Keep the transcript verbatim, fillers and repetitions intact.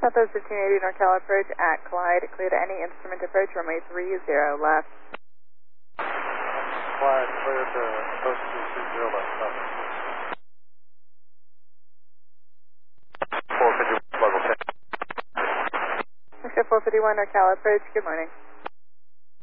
Southwest fifteen eighty NorCal approach at Clyde, clear to any instrument approach, runway three zero left. Clyde, clear to approach three zero left, copy. four fifty-one, level ten. Oscar four fifty-one NorCal approach, good morning.